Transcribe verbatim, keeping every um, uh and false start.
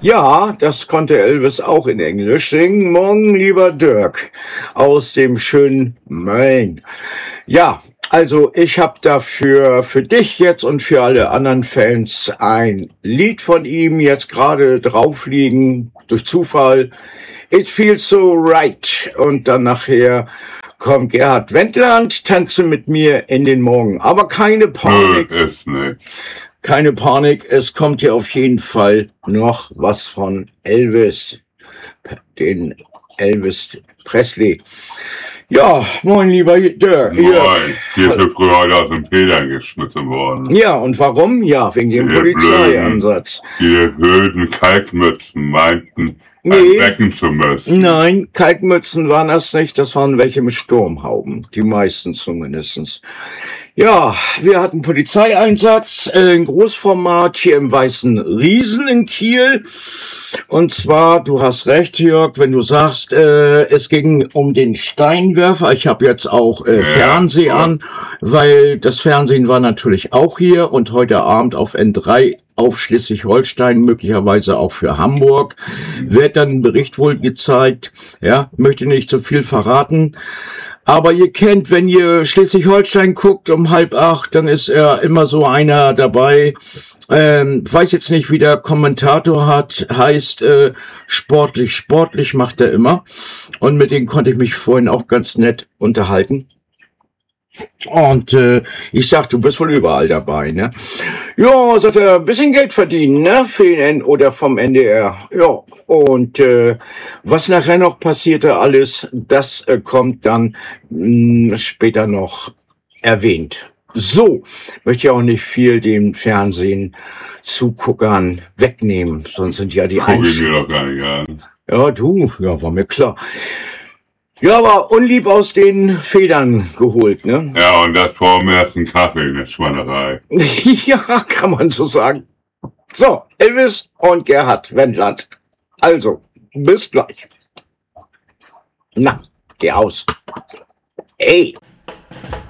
Ja, das konnte Elvis auch in Englisch singen. Morgen, lieber Dirk, aus dem schönen Mölln. Ja, also ich habe dafür für dich jetzt und für alle anderen Fans ein Lied von ihm jetzt gerade drauf liegen, durch Zufall. It Feels So Right. Und dann nachher kommt Gerhard Wendland, tanze mit mir in den Morgen. Aber keine Panik. Nö, ist nicht. Keine Panik, es kommt hier auf jeden Fall noch was von Elvis, den Elvis Presley. Ja, moin lieber Dirk. Moin, hier ist früher heute aus den Federn geschmissen worden. Ja, und warum? Ja, wegen dem Die Polizeieinsatz. Blöden, die blöden Kalkmützen meinten, Nee. ein Becken zu müssen. Nein, Kalkmützen waren das nicht, das waren welche mit Sturmhauben, die meisten zumindestens. Ja, wir hatten Polizeieinsatz äh, in Großformat hier im Weißen Riesen in Kiel. Und zwar, du hast recht, Jörg, wenn du sagst, äh, es ging um den Steinwerfer. Ich habe jetzt auch äh, Ja, Fernsehen ja. an, weil das Fernsehen war natürlich auch hier und heute Abend auf N drei auf Schleswig-Holstein, möglicherweise auch für Hamburg, wird dann ein Bericht wohl gezeigt. Ja, möchte nicht zu viel verraten. Aber ihr kennt, wenn ihr Schleswig-Holstein guckt um halb acht, dann ist er immer so einer dabei. Ähm, weiß jetzt nicht, wie der Kommentator hat, heißt äh, sportlich, sportlich macht er immer. Und mit denen konnte ich mich vorhin auch ganz nett unterhalten. Und äh, ich sag, du bist wohl überall dabei, ne? Ja, sagt er, bisschen Geld verdienen, ne? Für den N oder vom N D R. Ja, und äh, was nachher noch passierte alles, das äh, kommt dann mh, später noch erwähnt. So, möchte ich auch nicht viel dem Fernsehen Zuguckern wegnehmen, sonst sind ja die Guck ich Einstellungen. mir doch gar nicht an. Ja, du, ja, war mir klar. Ja, aber unlieb aus den Federn geholt, ne? Ja, und das vor dem ersten Kaffee in der Schweinerei. Ja, kann man so sagen. So, Elvis und Gerhard Wendland. Also, bis gleich. Na, geh aus. Ey.